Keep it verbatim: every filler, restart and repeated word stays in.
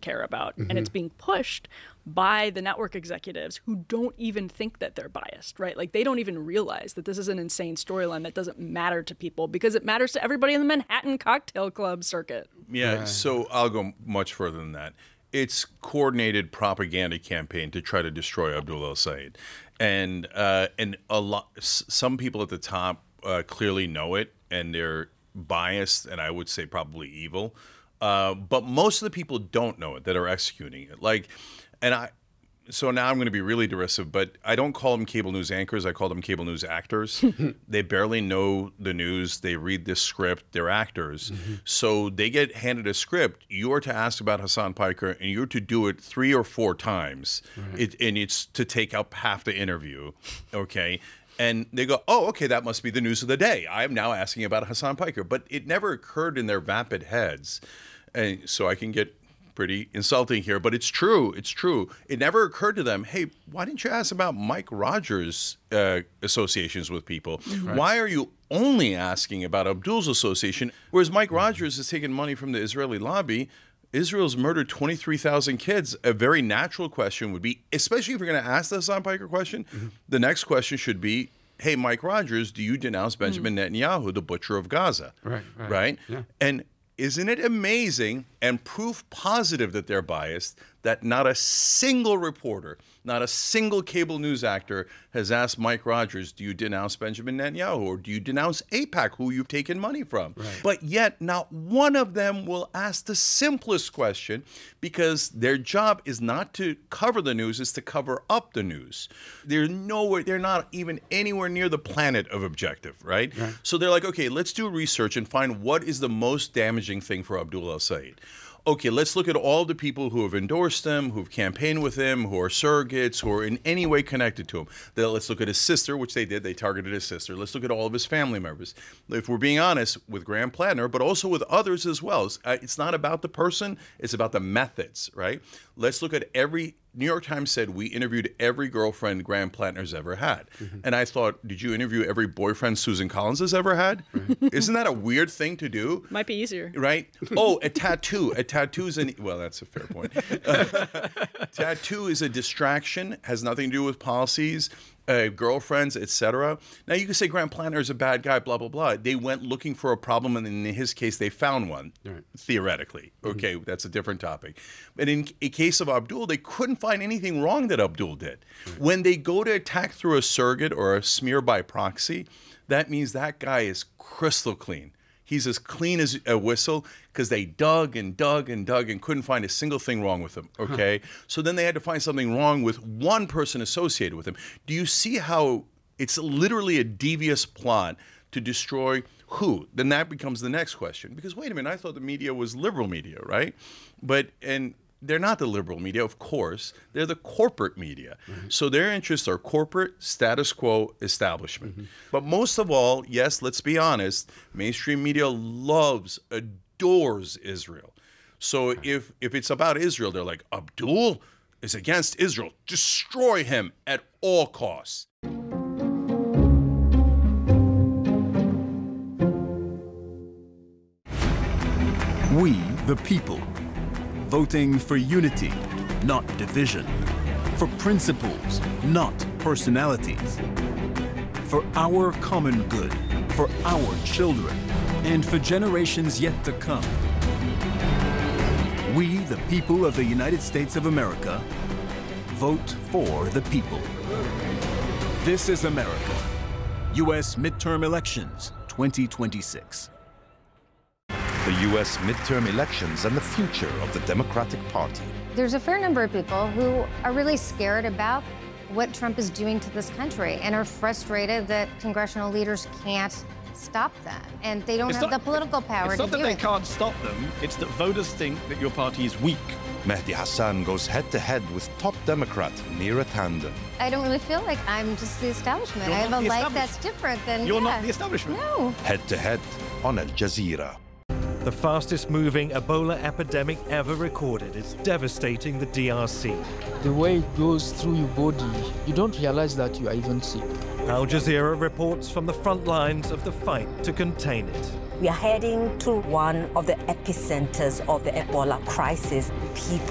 care about. Mm-hmm. And it's being pushed by the network executives who don't even think that they're biased, right? Like they don't even realize that this is an insane storyline that doesn't matter to people because it matters to everybody in the Manhattan cocktail club circuit. Yeah, Right. so I'll go much further than that. It's coordinated propaganda campaign to try to destroy Abdul El-Sayed. And uh, and a lot, some people at the top uh, clearly know it, and they're biased, and I would say probably evil. Uh, but most of the people don't know it that are executing it. Like, and I, so now I'm going to be really derisive, but I don't call them cable news anchors. I call them cable news actors. They barely know the news. They read this script. They're actors. Mm-hmm. So they get handed a script. You are to ask about Hassan Piker, and you're to do it three or four times. Right. It, and it's to take up half the interview, okay? And they go, oh, okay, that must be the news of the day. I am now asking about Hassan Piker. But it never occurred in their vapid heads. And so I can get pretty insulting here, but it's true. It's true. It never occurred to them, hey, why didn't you ask about Mike Rogers' uh, associations with people? Mm-hmm. Why are you only asking about Abdul's association? Whereas Mike Rogers is taking money from the Israeli lobby. Israel's murdered twenty-three thousand kids. A very natural question would be, especially if you're going to ask the Hassan Piker question, mm-hmm. the next question should be, hey, Mike Rogers, do you denounce Benjamin mm-hmm. Netanyahu, the butcher of Gaza? Right, right. Right? Yeah. And isn't it amazing and proof positive that they're biased that not a single reporter, not a single cable news actor has asked Mike Rogers, do you denounce Benjamin Netanyahu or do you denounce AIPAC, who you've taken money from? Right. But yet not one of them will ask the simplest question because their job is not to cover the news, it's to cover up the news. They're nowhere, they're not even anywhere near the planet of objective, right? Right. So they're like, okay, let's do research and find what is the most damaging thing for Abdul El-Sayed. Okay, let's look at all the people who have endorsed him, who've campaigned with him, who are surrogates, who are in any way connected to him. Then let's look at his sister, which they did. They targeted his sister. Let's look at all of his family members. If we're being honest, with Graham Plattner, but also with others as well. It's not about the person. It's about the methods, right? Let's look at every... New York Times said we interviewed every girlfriend Graham Plattner's ever had. Mm-hmm. And I thought, did you interview every boyfriend Susan Collins has ever had? Right. Isn't that a weird thing to do? Might be easier. Right? Oh, a tattoo. A tattoo is an... Well, that's a fair point. Uh, tattoo is a distraction, has nothing to do with policies. Uh, girlfriends, et cetera. Now, you can say Graham Plattner is a bad guy, blah, blah, blah. They went looking for a problem, and in his case, they found one, right. Theoretically. Okay, mm-hmm. That's a different topic. But in a case of Abdul, they couldn't find anything wrong that Abdul did. Right. When they go to attack through a surrogate or a smear by proxy, that means that guy is crystal clean. He's as clean as a whistle because they dug and dug and dug and couldn't find a single thing wrong with him, okay? Huh. So then they had to find something wrong with one person associated with him. Do you see how it's literally a devious plot to destroy who? Then that becomes the next question. Because wait a minute, I thought the media was liberal media, right? But, and they're not the liberal media, of course. They're the corporate media. Mm-hmm. So their interests are corporate, status quo, establishment. Mm-hmm. But most of all, yes, let's be honest, mainstream media loves, adores Israel. So right. if, if it's about Israel, they're like, Abdul is against Israel. Destroy him at all costs. We, the people. Voting for unity, not division. For principles, not personalities. For our common good, for our children, and for generations yet to come. We, the people of the United States of America, vote for the people. This is America. U S midterm elections twenty twenty-six. The U S midterm elections and the future of the Democratic Party. There's a fair number of people who are really scared about what Trump is doing to this country and are frustrated that congressional leaders can't stop them, and they don't it's have not, the political power it's to not that do they it. can't stop them, it's that voters think that your party is weak. Mehdi Hasan goes head-to-head with top Democrat Neera Tanden. I don't really feel like I'm just the establishment. You're I have not a the life that's different than You're yeah. not the establishment. No. Head-to-head on Al Jazeera. The fastest-moving Ebola epidemic ever recorded is devastating the D R C. The way it goes through your body, you don't realize that you are even sick. Al Jazeera reports from the front lines of the fight to contain it. We are heading to one of the epicenters of the Ebola crisis. People